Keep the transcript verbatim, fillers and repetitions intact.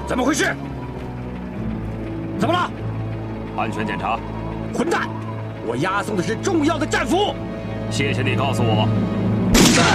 怎么回事？怎么了？ 安全检查。 混蛋！我押送的是重要的战俘。 谢谢你告诉我。 啊